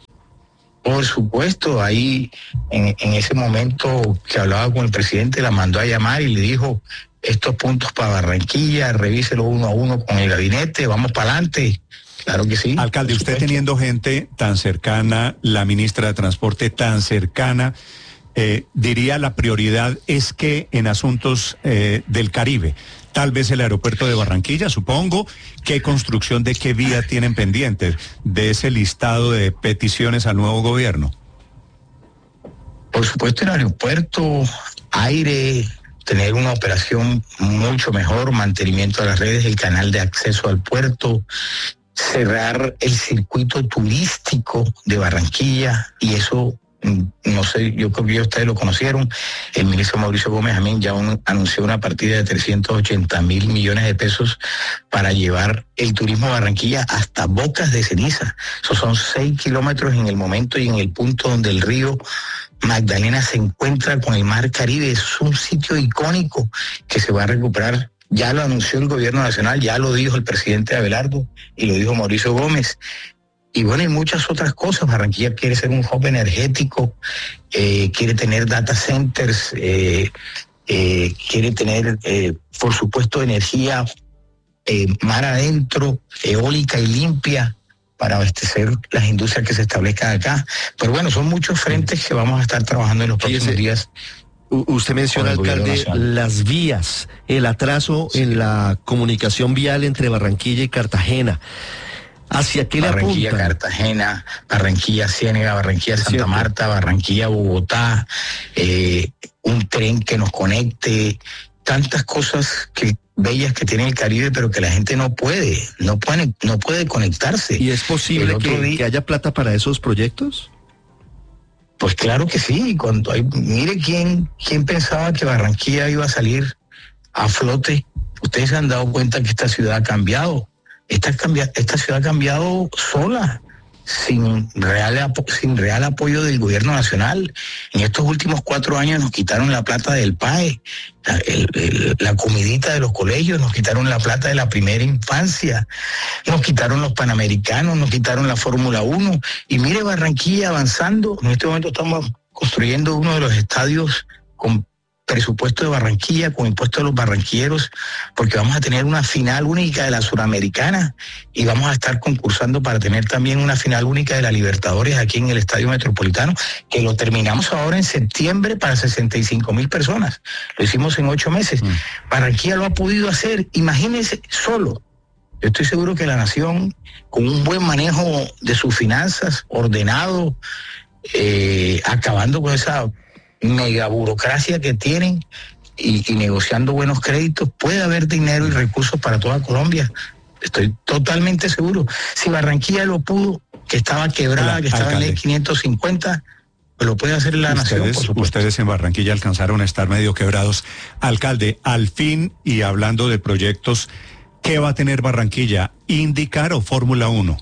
Por supuesto, ahí en, en ese momento que hablaba con el presidente, la mandó a llamar y le dijo, estos puntos para Barranquilla, revíselo uno a uno con el gabinete, vamos para adelante. Claro que sí. Alcalde, usted teniendo gente tan cercana, la ministra de Transporte tan cercana, eh, diría la prioridad es que en asuntos eh, del Caribe, tal vez el aeropuerto de Barranquilla, supongo, ¿qué construcción de qué vía tienen pendientes de ese listado de peticiones al nuevo gobierno? Por supuesto, el aeropuerto, aire, tener una operación mucho mejor, mantenimiento de las redes, el canal de acceso al puerto, cerrar el circuito turístico de Barranquilla, y eso, no sé, yo creo que ustedes lo conocieron, el ministro Mauricio Gómez Amín ya un, anunció una partida de trescientos ochenta mil millones de pesos para llevar el turismo a Barranquilla hasta Bocas de Ceniza. Esos son seis kilómetros en el momento y en el punto donde el río Magdalena se encuentra con el mar Caribe. Es un sitio icónico que se va a recuperar. Ya lo anunció el gobierno nacional, ya lo dijo el presidente Abelardo y lo dijo Mauricio Gómez. Y bueno, y muchas otras cosas. Barranquilla quiere ser un hub energético, eh, quiere tener data centers, eh, eh, quiere tener, eh, por supuesto, energía eh, mar adentro, eólica y limpia, para abastecer las industrias que se establezcan acá. Pero bueno, son muchos frentes que vamos a estar trabajando en los próximos Fíjese, días. Usted menciona, alcalde, las vías, el atraso sí. en la comunicación vial entre Barranquilla y Cartagena. ¿Hacia qué le apunta? Barranquilla, Cartagena, Barranquilla, Ciénega, Barranquilla, Santa Cierto. Marta, Barranquilla, Bogotá, eh, un tren que nos conecte, tantas cosas que bellas que tiene el Caribe, pero que la gente no puede, no puede, no puede conectarse. ¿Y es posible que, día, que haya plata para esos proyectos? Pues claro que sí. Cuando hay, mire quién, quién pensaba que Barranquilla iba a salir a flote. Ustedes se han dado cuenta que esta ciudad ha cambiado. Esta, cambia, esta ciudad ha cambiado sola, sin real, sin real apoyo del gobierno nacional. En estos últimos cuatro años nos quitaron la plata del P A E, la, el, el, la comidita de los colegios, nos quitaron la plata de la primera infancia, nos quitaron los Panamericanos, nos quitaron la Fórmula uno. Y mire Barranquilla avanzando. En este momento estamos construyendo uno de los estadios con presupuesto de Barranquilla, con impuesto de los barranquilleros, porque vamos a tener una final única de la Suramericana y vamos a estar concursando para tener también una final única de la Libertadores aquí en el Estadio Metropolitano, que lo terminamos ahora en septiembre para sesenta y cinco mil personas. Lo hicimos en ocho meses. Mm. Barranquilla lo ha podido hacer, imagínense, solo. Yo estoy seguro que la nación, con un buen manejo de sus finanzas, ordenado, eh, acabando con esa mega burocracia que tienen y, y negociando buenos créditos, puede haber dinero y recursos para toda Colombia. Estoy totalmente seguro. Si Barranquilla lo pudo, que estaba quebrada, Hola, que estaba alcalde. En ley quinientos cincuenta, pues lo puede hacer la ustedes, nación, por supuesto. Ustedes en Barranquilla alcanzaron a estar medio quebrados. Alcalde, al fin, y hablando de proyectos, ¿Qué va a tener Barranquilla? ¿IndyCar o Fórmula uno?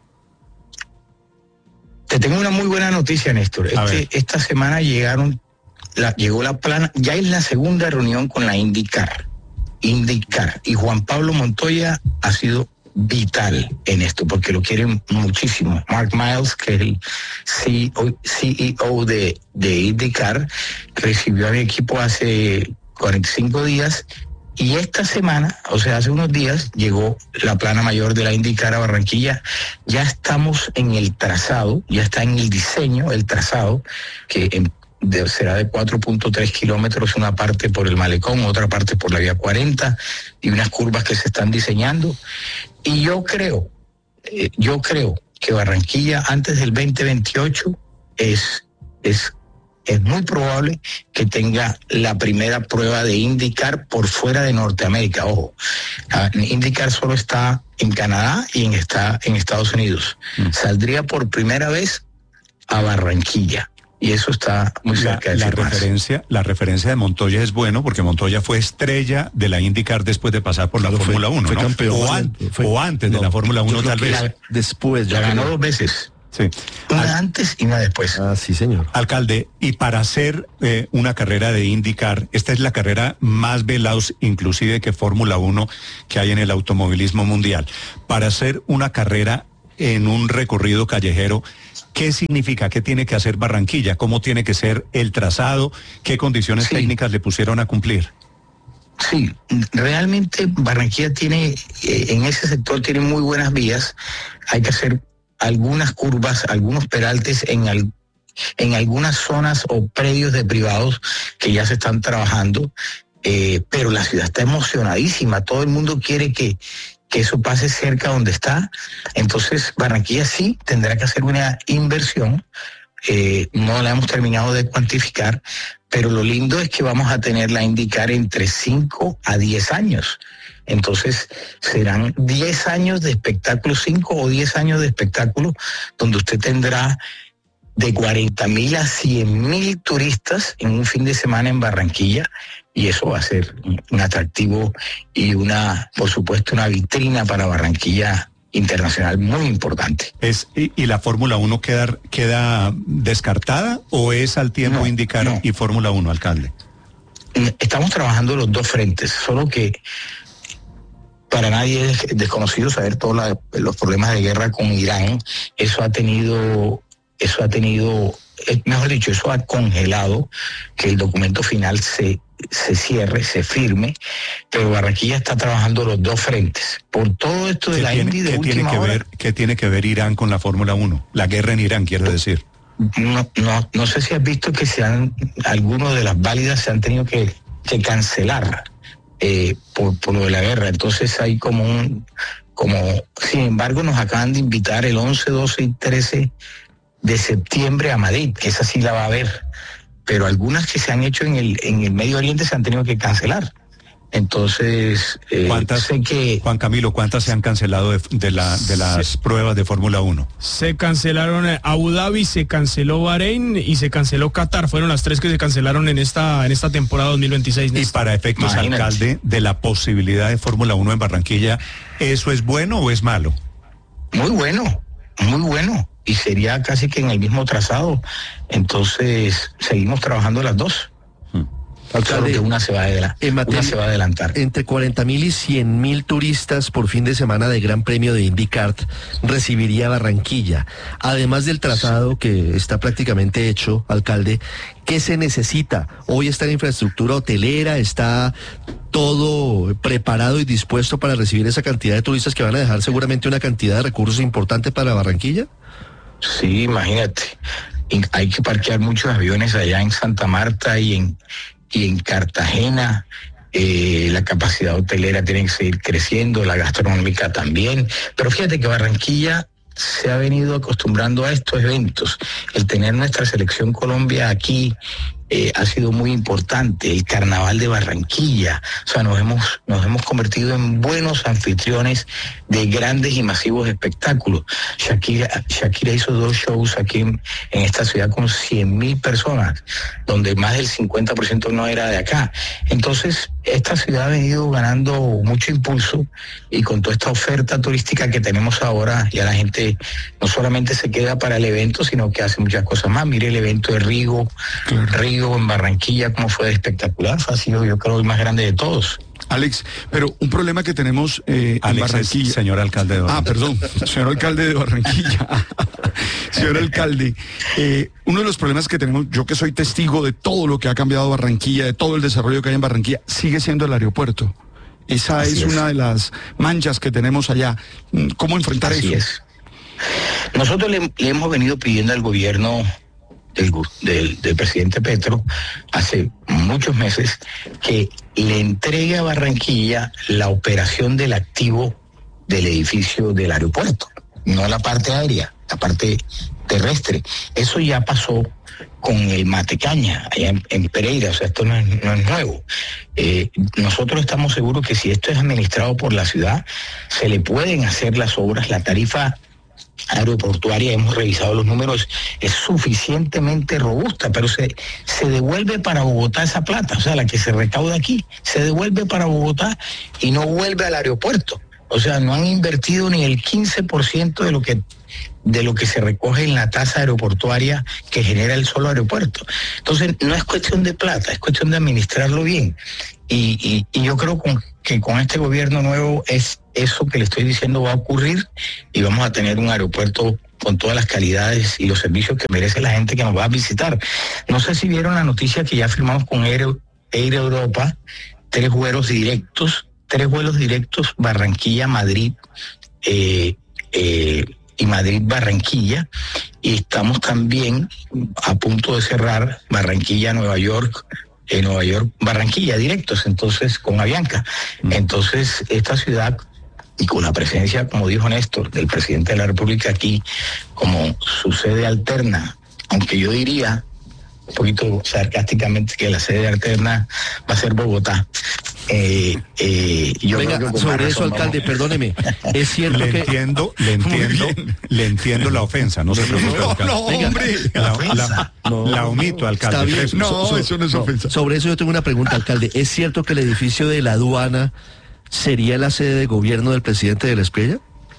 Te tengo una muy buena noticia, Néstor. Este, esta semana llegaron, la, llegó la plana, ya es la segunda reunión con la IndyCar. IndyCar. Y Juan Pablo Montoya ha sido vital en esto, porque lo quieren muchísimo. Mark Miles, que es el C E O de, de IndyCar, recibió a mi equipo hace cuarenta y cinco días. Y esta semana, o sea, hace unos días, llegó la plana mayor de la IndyCar a Barranquilla. Ya estamos en el trazado, ya está en el diseño, el trazado, que en, de, será de cuatro punto tres kilómetros, una parte por el malecón, otra parte por la vía cuarenta, y unas curvas que se están diseñando. Y yo creo, eh, yo creo que Barranquilla antes del veinte veintiocho es, es es muy probable que tenga la primera prueba de IndyCar por fuera de Norteamérica. Ojo, IndyCar solo está en Canadá y en, está en Estados Unidos. Mm. Saldría por primera vez a Barranquilla. Y eso está muy cerca la, de la referencia, la referencia de Montoya es bueno porque Montoya fue estrella de la IndyCar después de pasar por la claro, Fórmula uno, fue ¿no? campeón, o, an, fue, o antes no, de la Fórmula uno tal vez. La, después. La ganó dos veces. Sí. Una Al, antes y una después. Ah, sí, señor. Alcalde, y para hacer eh, una carrera de IndyCar, esta es la carrera más veloz, inclusive que Fórmula uno que hay en el automovilismo mundial. Para hacer una carrera en un recorrido callejero, ¿qué significa? ¿Qué tiene que hacer Barranquilla? ¿Cómo tiene que ser el trazado? ¿Qué condiciones sí. técnicas le pusieron a cumplir? Sí, realmente Barranquilla tiene, eh, en ese sector tiene muy buenas vías. Hay que hacer algunas curvas, algunos peraltes en, al, en algunas zonas o predios de privados que ya se están trabajando, eh, pero la ciudad está emocionadísima, todo el mundo quiere que, que eso pase cerca donde está, entonces Barranquilla sí tendrá que hacer una inversión, eh, no la hemos terminado de cuantificar, pero lo lindo es que vamos a tener la IndyCar entre cinco a diez años. Entonces serán diez años de espectáculo, cinco o diez años de espectáculo, donde usted tendrá de cuarenta mil a cien mil turistas en un fin de semana en Barranquilla, y eso va a ser un atractivo y una, por supuesto, una vitrina para Barranquilla internacional muy importante. Es, ¿Y, y la Fórmula uno queda, queda descartada o es al tiempo no, IndyCar no. y Fórmula uno, alcalde? Estamos trabajando los dos frentes, solo que para nadie es desconocido saber todos la, los problemas de guerra con Irán. Eso ha tenido, eso ha tenido, mejor dicho, eso ha congelado que el documento final se, se cierre, se firme, pero Barranquilla está trabajando los dos frentes. Por todo esto de la tiene, Indy de ¿qué última tiene que hora, ver, ¿Qué tiene que ver Irán con la Fórmula uno? La guerra en Irán, quiero decir. No, no, no sé si has visto que se han, algunos de las válidas se han tenido que, que cancelar. Eh, por, por lo de la guerra, entonces hay como un, como, sin embargo nos acaban de invitar el once, doce y trece de septiembre a Madrid, que esa sí la va a haber, pero algunas que se han hecho en el, en el Medio Oriente se han tenido que cancelar. Entonces, eh, ¿cuántas, sé que... Juan Camilo, ¿cuántas se han cancelado de, de, la, de las sí. pruebas de Fórmula uno? Se cancelaron Abu Dhabi, se canceló Bahrein y se canceló Qatar. Fueron las tres que se cancelaron en esta, en esta temporada dos mil veintiséis. Y para efectos, Imagínate. alcalde, de la posibilidad de Fórmula uno en Barranquilla, ¿eso es bueno o es malo? Muy bueno, muy bueno. Y sería casi que en el mismo trazado. Entonces, seguimos trabajando las dos. Solo que una se va a adelantar. En materia, una se va a adelantar. Entre cuarenta mil y cien mil turistas por fin de semana de Gran Premio de IndyCar recibiría Barranquilla. Además del trazado que está prácticamente hecho, alcalde, ¿qué se necesita? Hoy está la infraestructura hotelera, está todo preparado y dispuesto para recibir esa cantidad de turistas que van a dejar seguramente una cantidad de recursos importante para Barranquilla. Sí, imagínate. Hay que parquear muchos aviones allá en Santa Marta y en y en Cartagena. Eh, la capacidad hotelera tiene que seguir creciendo, la gastronómica también, pero fíjate que Barranquilla se ha venido acostumbrando a estos eventos, el tener nuestra selección Colombia aquí eh, ha sido muy importante, el Carnaval de Barranquilla. O sea, nos hemos, nos hemos convertido en buenos anfitriones de grandes y masivos espectáculos. Shakira, Shakira hizo dos shows aquí en, en esta ciudad con cien mil personas, donde más del cincuenta por ciento no era de acá. Entonces, esta ciudad ha venido ganando mucho impulso, y con toda esta oferta turística que tenemos ahora, ya la gente no solamente se queda para el evento, sino que hace muchas cosas más. Mire el evento de Rigo, claro. Rigo en Barranquilla, cómo fue espectacular, ha sido, yo creo, el más grande de todos. Alex, pero un problema que tenemos eh, en Barranquilla. Es señor alcalde de Barranquilla. Ah, perdón, señor alcalde de Barranquilla. Señor alcalde, eh, uno de los problemas que tenemos, yo que soy testigo de todo lo que ha cambiado Barranquilla, de todo el desarrollo que hay en Barranquilla, sigue siendo el aeropuerto. Esa es, es una de las manchas que tenemos allá. ¿Cómo enfrentar Así eso? Es. Nosotros le, le hemos venido pidiendo al gobierno del, del, del presidente Petro hace muchos meses que le entregue a Barranquilla la operación del activo del edificio del aeropuerto, no la parte aérea, la parte terrestre. Eso ya pasó con el Matecaña, allá en, en Pereira, o sea, esto no es, no es nuevo. Eh, nosotros estamos seguros que si esto es administrado por la ciudad, se le pueden hacer las obras. La tarifa aeroportuaria, hemos revisado los números, es suficientemente robusta, pero se, se devuelve para Bogotá esa plata, o sea, la que se recauda aquí, se devuelve para Bogotá y no vuelve al aeropuerto. O sea, no han invertido ni el quince por ciento de lo que de lo que se recoge en la tasa aeroportuaria que genera el solo aeropuerto. Entonces, no es cuestión de plata, es cuestión de administrarlo bien. Y, y, y yo creo con, que con este gobierno nuevo es eso que le estoy diciendo va a ocurrir, y vamos a tener un aeropuerto con todas las calidades y los servicios que merece la gente que nos va a visitar. No sé si vieron la noticia que ya firmamos con Air, Air Europa, tres vuelos directos, tres vuelos directos Barranquilla-Madrid, eh, eh, y Madrid-Barranquilla, y estamos también a punto de cerrar Barranquilla-Nueva York, eh, Nueva York-Barranquilla directos, entonces con Avianca. Entonces esta ciudad, y con la presencia, como dijo Néstor, del presidente de la República aquí como su sede alterna, aunque yo diría un poquito sarcásticamente que la sede alterna va a ser Bogotá. Eh, eh, yo Venga, creo que sobre eso, vamos... alcalde, perdóneme, es cierto le que... entiendo, le entiendo, le entiendo la ofensa, no se preocupe, No, alcalde. no, hombre. La, la, No. la omito, alcalde. Está bien. No, So- so- eso no es ofensa. Sobre eso yo tengo una pregunta, alcalde. ¿Es cierto que el edificio de la aduana sería la sede de gobierno del presidente de la Espriella?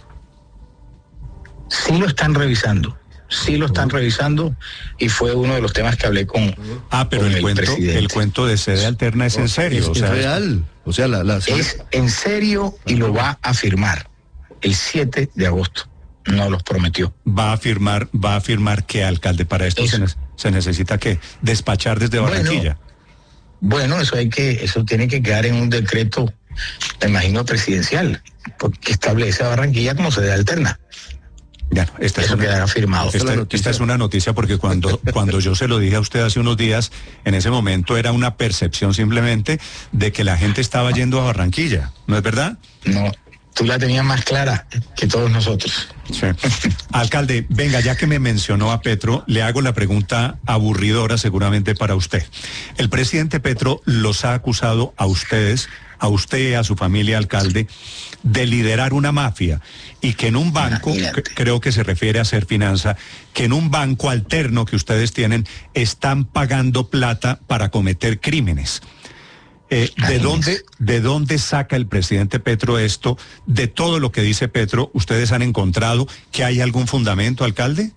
Sí lo están revisando, sí lo están revisando, y fue uno de los temas que hablé con, Ah, pero con el, cuento, presidente. el cuento de sede alterna es en serio. Es, o es sea, real. O sea, la... la Es en serio, y lo va a firmar el siete de agosto. No los prometió. va a firmar, va a firmar que, alcalde, para esto se, ne- se necesita que despachar desde Barranquilla. Bueno, eso hay que, eso tiene que quedar en un decreto, me imagino, presidencial, porque establece a Barranquilla como sede alterna. Ya, esta es Eso una, quedará firmado. Esta, esta es una noticia porque cuando, cuando yo se lo dije a usted hace unos días, en ese momento era una percepción simplemente de que la gente estaba yendo a Barranquilla, ¿no es verdad? No, tú la tenías más clara que todos nosotros. Sí. Alcalde, venga, ya que me mencionó a Petro, le hago la pregunta aburridora seguramente para usted. El presidente Petro los ha acusado a ustedes, a usted, a su familia, alcalde, de liderar una mafia, y que en un banco, c- creo que se refiere a Hacer Finanza, que en un banco alterno que ustedes tienen están pagando plata para cometer crímenes. Eh, ¿de dónde, ¿De dónde saca el presidente Petro esto? De todo lo que dice Petro, ¿ustedes han encontrado que hay algún fundamento, alcalde?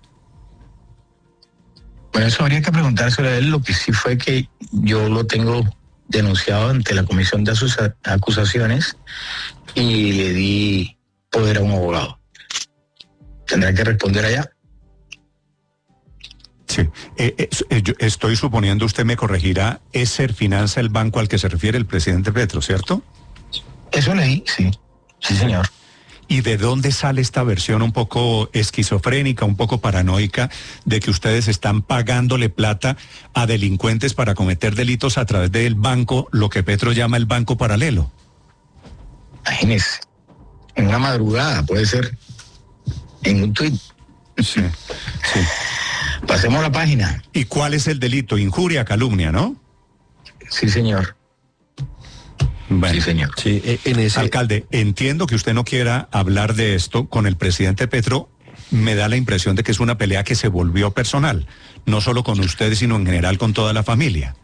Bueno, eso habría que preguntárselo a él. Lo que sí fue que yo lo tengo denunciado ante la Comisión de Acusa- Acusaciones y le di poder a un abogado. Tendrá que responder allá. Sí, eh, eh, eh, yo estoy suponiendo, usted me corregirá, es Ser Finanza el banco al que se refiere el presidente Petro, ¿cierto? Eso leí, sí, sí señor. ¿Y de dónde sale esta versión un poco esquizofrénica, un poco paranoica, de que ustedes están pagándole plata a delincuentes para cometer delitos a través del banco, lo que Petro llama el banco paralelo? Imagínese, en una madrugada, puede ser, en un tuit. Sí, sí. Pasemos la página. ¿Y cuál es el delito? Injuria, calumnia, ¿no? Sí, señor. Bueno, sí, señor. Sí, en ese... Alcalde, entiendo que usted no quiera hablar de esto con el presidente Petro. Me da la impresión de que es una pelea que se volvió personal, no solo con ustedes, sino en general con toda la familia.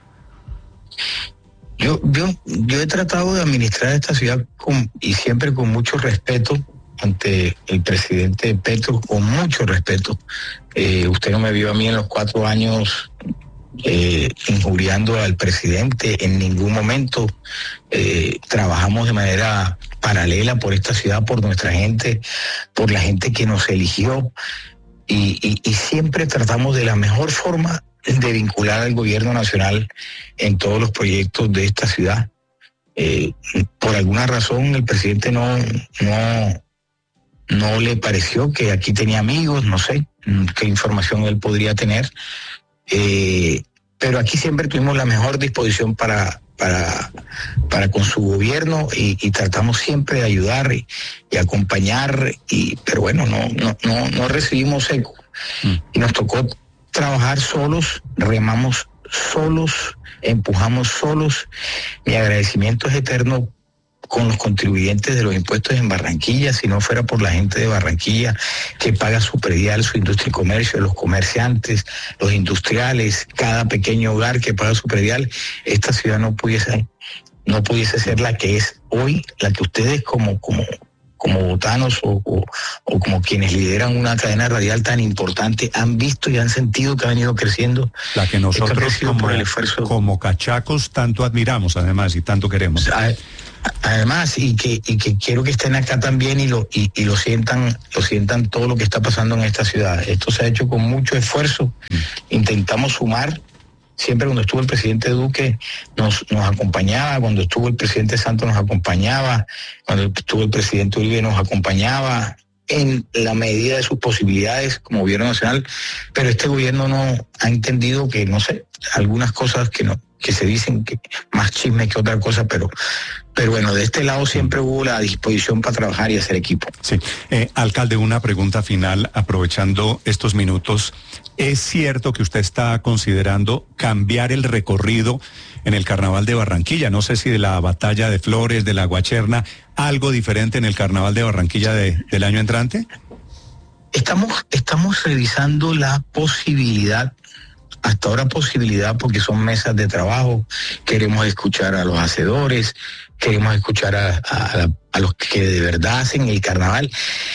Yo, yo, yo he tratado de administrar esta ciudad con, y siempre con mucho respeto ante el presidente Petro, con mucho respeto. Eh, usted no me vio a mí en los cuatro años eh, injuriando al presidente en ningún momento. Eh, trabajamos de manera paralela por esta ciudad, por nuestra gente, por la gente que nos eligió y, y, y siempre tratamos de la mejor forma de vincular al gobierno nacional en todos los proyectos de esta ciudad. Eh, por alguna razón el presidente no, no, no le pareció que aquí tenía amigos, no sé qué información él podría tener, eh, pero aquí siempre tuvimos la mejor disposición para, para, para con su gobierno y, y tratamos siempre de ayudar y, y acompañar, y, pero bueno, no, no, no, no recibimos eco mm. y nos tocó trabajar solos, remamos solos, empujamos solos. Mi agradecimiento es eterno con los contribuyentes de los impuestos en Barranquilla. Si no fuera por la gente de Barranquilla que paga su predial, su industria y comercio, los comerciantes, los industriales, cada pequeño hogar que paga su predial, esta ciudad no pudiese, no pudiese ser la que es hoy, la que ustedes como, como, como botanos o, o, o como quienes lideran una cadena radial tan importante han visto y han sentido que ha venido creciendo. La que nosotros como, por el esfuerzo, como cachacos tanto admiramos además y tanto queremos. Además, y que, y que quiero que estén acá también y lo, y, y lo sientan, lo sientan todo lo que está pasando en esta ciudad. Esto se ha hecho con mucho esfuerzo. Mm. Intentamos sumar. Siempre cuando estuvo el presidente Duque nos, nos acompañaba, cuando estuvo el presidente Santos nos acompañaba, cuando estuvo el presidente Uribe nos acompañaba en la medida de sus posibilidades como gobierno nacional, pero este gobierno no ha entendido que, no sé, algunas cosas que no, que se dicen que más chisme que otra cosa, pero pero bueno, de este lado siempre hubo la disposición para trabajar y hacer equipo. Sí, eh, alcalde, una pregunta final, aprovechando estos minutos. ¿Es cierto que usted está considerando cambiar el recorrido en el Carnaval de Barranquilla? No sé si de la Batalla de Flores, de la Guacherna, algo diferente en el Carnaval de Barranquilla de, del año entrante. Estamos, estamos revisando la posibilidad, hasta ahora posibilidad porque son mesas de trabajo, queremos escuchar a los hacedores, queremos escuchar a, a, a los que de verdad hacen el carnaval.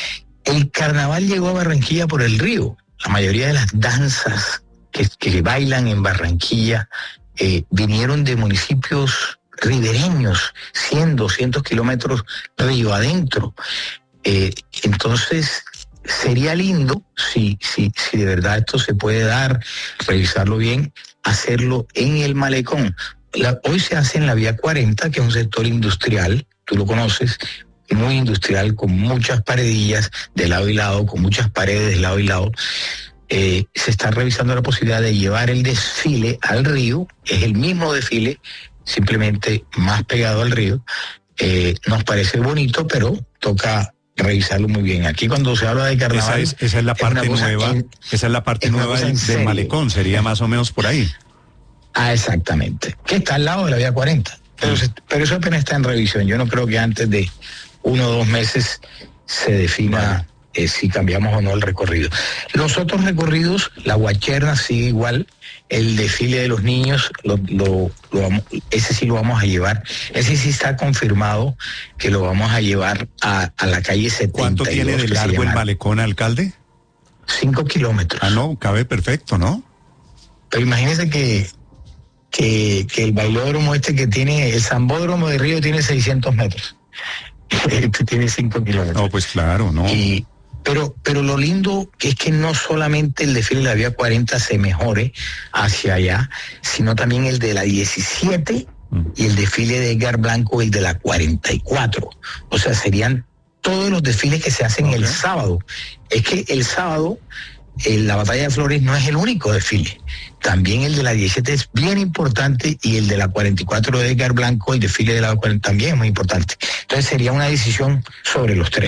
El carnaval llegó a Barranquilla por el río. La mayoría de las danzas que, que bailan en Barranquilla eh, vinieron de municipios ribereños, cien, doscientos kilómetros río adentro. Eh, entonces, sería lindo, si, si, si de verdad esto se puede dar, revisarlo bien, hacerlo en el malecón. La, hoy se hace en la vía cuarenta, que es un sector industrial, tú lo conoces, muy industrial, con muchas paredillas de lado y lado, con muchas paredes de lado y lado. Eh, se está revisando la posibilidad de llevar el desfile al río, es el mismo desfile, simplemente más pegado al río. Eh, nos parece bonito, pero toca revisarlo muy bien. Aquí cuando se habla de carnaval... Esa es, esa es la parte es nueva, en, esa es la parte es nueva del, del malecón, sería más o menos por ahí. Ah, exactamente. Que está al lado de la vía cuarenta. Pero, mm. pero eso apenas está en revisión. Yo no creo que antes de uno o dos meses se defina vale. eh, si cambiamos o no el recorrido. Los otros recorridos, la Guacherna sigue igual, el desfile de los niños, lo, lo, lo vamos, ese sí lo vamos a llevar, ese sí está confirmado que lo vamos a llevar a, a la calle setenta y dos. ¿Cuánto tiene de largo el malecón, alcalde? Cinco kilómetros. Ah, no, cabe perfecto, ¿no? Pero imagínese que, que, que el bailódromo este que tiene, el Zambódromo de Río tiene seiscientos metros. Este tiene cinco kilómetros. No, pues claro, ¿no? Y, pero, pero lo lindo es que no solamente el desfile de la vía cuarenta se mejore hacia allá, sino también el de la diecisiete mm. y el desfile de Edgar Blanco, el de la cuarenta y cuatro. O sea, serían todos los desfiles que se hacen okay. el sábado. Es que el sábado eh, la Batalla de Flores no es el único desfile. También el de la diecisiete es bien importante y el de la cuarenta y cuatro de Edgar Blanco, el desfile de la cuarenta también es muy importante. Entonces sería una decisión sobre los tres.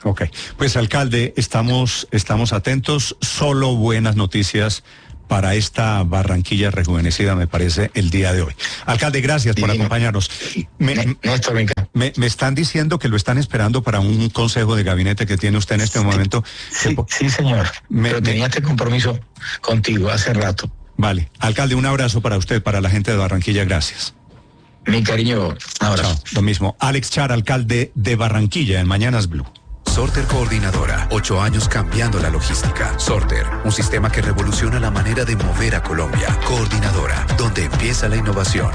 Ok, pues alcalde, estamos, estamos atentos, solo buenas noticias para esta Barranquilla rejuvenecida, me parece, el día de hoy. Alcalde, gracias por acompañarnos. Me, me, me están diciendo que lo están esperando para un consejo de gabinete que tiene usted en este momento. Sí, sí, señor. Me, Pero tenía me... este compromiso contigo hace rato. Vale. Alcalde, un abrazo para usted, para la gente de Barranquilla, gracias. Mi cariño, ahora. Chao, lo mismo. Alex Char, alcalde de Barranquilla, en Mañanas Blue. Sorter Coordinadora, ocho años cambiando la logística. Sorter, un sistema que revoluciona la manera de mover a Colombia. Coordinadora, donde empieza la innovación.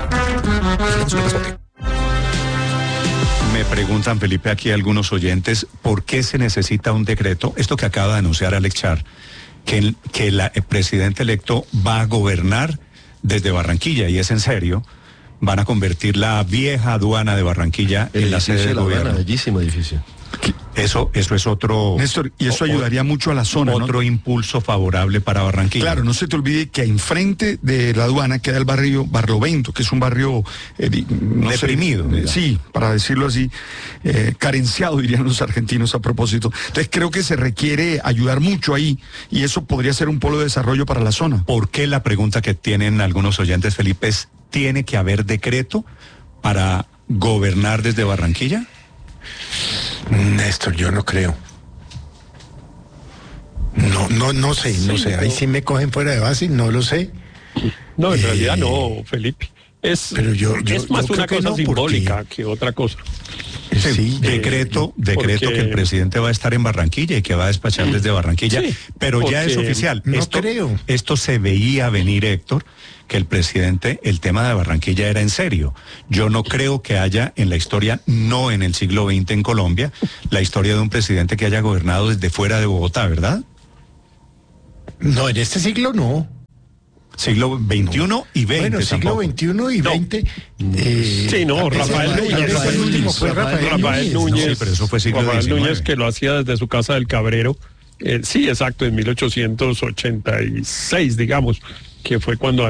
Me preguntan, Felipe, aquí algunos oyentes, ¿por qué se necesita un decreto? Esto que acaba de anunciar Alex Char, que el, que el, el presidente electo va a gobernar desde Barranquilla, y es en serio. Van a convertir la vieja aduana de Barranquilla el en la sede del gobierno. Bellísimo edificio. Eso, eso es otro... Néstor, y eso o, ayudaría mucho a la zona, Otro ¿no? impulso favorable para Barranquilla. Claro, no se te olvide que enfrente de la aduana queda el barrio Barlovento, que es un barrio... Eh, no deprimido. Sé, eh, sí, para decirlo así, eh, carenciado, dirían los argentinos a propósito. Entonces creo que se requiere ayudar mucho ahí, y eso podría ser un polo de desarrollo para la zona. ¿Por qué la pregunta que tienen algunos oyentes, Felipe, es, ¿tiene que haber decreto para gobernar desde Barranquilla? Néstor, yo no creo. No, no, no sé, no sí, sé. Ahí no. sí me cogen fuera de base, no lo sé. No, en eh, realidad no, Felipe. Es, pero yo, yo, es más yo una cosa no, simbólica porque... que otra cosa. Sí, sí, decreto, eh, decreto porque... que el presidente va a estar en Barranquilla y que va a despachar desde Barranquilla, sí, pero ya es oficial. No esto, creo. Esto se veía venir, Héctor, que el presidente, el tema de Barranquilla era en serio. Yo no creo que haya en la historia, no en el siglo veinte en Colombia, la historia de un presidente que haya gobernado desde fuera de Bogotá, ¿verdad? No, en este siglo no. Siglo veintiuno y veinte. Bueno, siglo veintiuno y veinte. No. Eh, sí, no, Rafael Núñez. Rafael Núñez, fue Rafael Rafael Núñez, no, sí, pero eso fue siglo Rafael diecinueve. Núñez, que lo hacía desde su casa del Cabrero. Eh, sí, exacto, en mil ochocientos ochenta y seis, digamos, que fue cuando